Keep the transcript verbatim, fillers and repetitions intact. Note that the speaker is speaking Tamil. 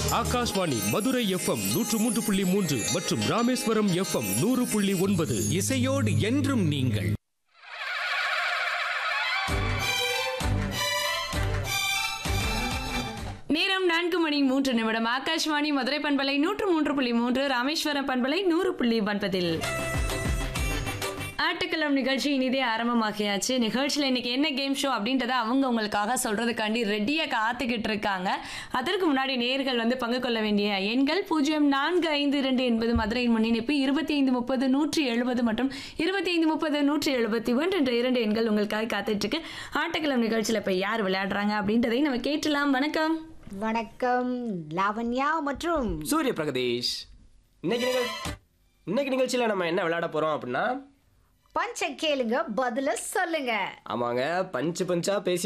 ஆகாஷ்வாணி மதுரை எஃப்எம் நூற்று மூன்று புள்ளி மூன்று மற்றும் ராமேஸ்வரம் எஃப்எம் நூறு புள்ளி ஒன்பது. இசையோடு என்றும் நீங்கள். நேரம் நான்கு மணி மூன்று நிமிடம். ஆகாஷ்வாணி மதுரை பண்பலை நூற்று மூன்று புள்ளி மூன்று, ராமேஸ்வரம் பண்பலை நூறு புள்ளி ஒன்பதில் ஆட்டுக்களம் நிகழ்ச்சி இனிதே ஆரம்பமாகியாச்சு. நிகழ்ச்சியில் இன்னைக்கு என்ன கேம் ஷோ அப்படின்றத அவங்க உங்களுக்காக சொல்றதுக்காண்டி ரெடியாக காத்துக்கிட்டு இருக்காங்க. அதற்கு முன்னாடி நேர்கள் வந்து பங்கு கொள்ள வேண்டிய எண்கள் பூஜ்ஜியம் நான்கு ஐந்து இரண்டு என்பது மதுரையின் முன்னிணைப்பு, இருபத்தி ஐந்து முப்பது நூற்றி எழுபது மற்றும் இருபத்தி ஐந்து முப்பது நூற்றி எழுபத்தி ஒன்று என்ற இரண்டு எண்கள் உங்களுக்காக காத்துட்டு இருக்கு. ஆட்டுக்களம் நிகழ்ச்சியில் இப்போ யார் விளையாடுறாங்க அப்படின்றதை நம்ம கேட்டலாம். வணக்கம். வணக்கம் லாவண்யா மற்றும் சூரிய பிரகதீஷ். இன்னைக்கு நிகழ் இன்னைக்கு நிகழ்ச்சியில் நம்ம என்ன விளையாட போறோம் அப்படின்னா பஞ்ச கேளுங்க பதில சொல்லுங்க. ஆமாங்க, பஞ்சு பஞ்சா பேசி